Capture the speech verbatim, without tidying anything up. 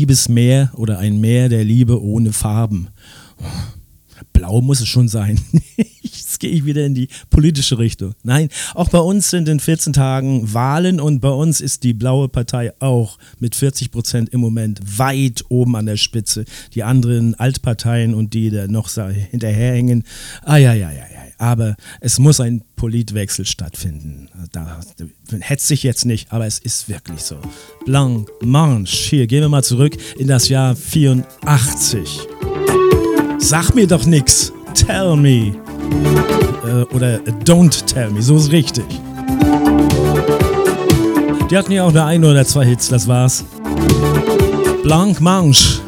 Liebesmeer oder ein Meer der Liebe ohne Farben. Blau muss es schon sein. Jetzt gehe ich wieder in die politische Richtung. Nein, auch bei uns sind in vierzehn Tagen Wahlen und bei uns ist die blaue Partei auch mit vierzig Prozent im Moment weit oben an der Spitze. Die anderen Altparteien und die da noch hinterherhängen, ah ja, ja, ja, ja. Aber es muss ein Politwechsel stattfinden. Da hetzt sich jetzt nicht, aber es ist wirklich so. Blanc Manche. Hier, gehen wir mal zurück in das Jahr vierundachtzig. Sag mir doch nix. Tell me. Äh, oder don't tell me. So ist richtig. Die hatten ja auch nur ein oder zwei Hits, das war's. Blanc Manche.